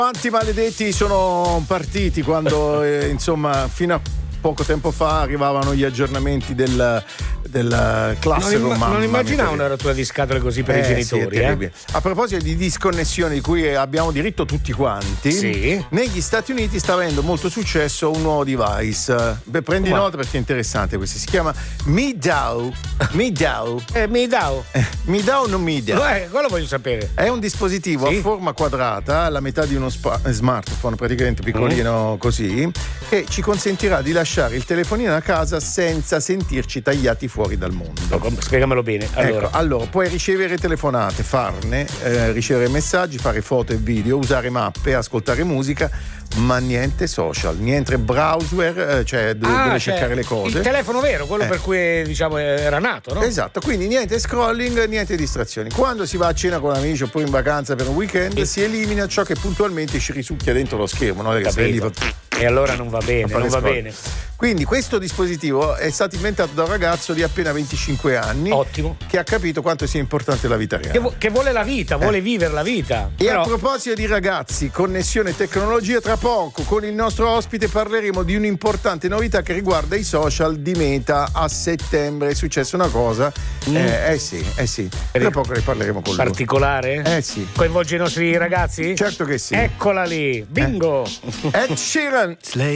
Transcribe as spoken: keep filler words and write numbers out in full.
Quanti maledetti sono partiti quando, eh, insomma, fino a poco tempo fa arrivavano gli aggiornamenti del, del classico. Non, imma- non immaginavo una rottura di scatole così per eh, i genitori. Sì, eh. A proposito di disconnessione di cui abbiamo diritto tutti quanti, sì. negli Stati Uniti sta avendo molto successo un nuovo device. Beh, prendi Ma. nota perché è interessante questo. Si chiama MeDAO. MeDAO. Eh, MeDAO. Eh, MeDAO o non MeDAO? Eh, quello voglio sapere. È un dispositivo sì. a forma quadrata, la metà di uno spa- smartphone, praticamente piccolino mm. così, che ci consentirà di lasciare il telefonino a casa senza sentirci tagliati fuori dal mondo. Spiegamelo bene. Allora, ecco, allora puoi ricevere telefonate, farne, eh, ricevere messaggi, fare foto e video, usare mappe, ascoltare musica, ma niente social, niente browser, eh, cioè dove, ah, dove cioè, cercare le cose. Il telefono vero, quello eh. per cui diciamo era nato, no? Esatto, quindi niente scrolling, niente distrazioni. Quando si va a cena con amici oppure in vacanza per un weekend, e... si elimina ciò che puntualmente ci risucchia dentro lo schermo, no? E allora non va bene, non va bene. Quindi questo dispositivo è stato inventato da un ragazzo di appena venticinque anni. Ottimo. Che ha capito quanto sia importante la vita reale. Che, vo- che vuole la vita, vuole eh. vivere la vita. E Però... a proposito di ragazzi, connessione e tecnologia, tra poco con il nostro ospite parleremo di un'importante novità che riguarda i social di Meta. A settembre è successa una cosa. Mm. Eh, eh sì, eh sì. Tra poco ne parleremo con lui. Particolare? Eh sì. Coinvolge i nostri ragazzi? Certo che sì. Eccola lì, bingo! Eh. Ed Sheeran.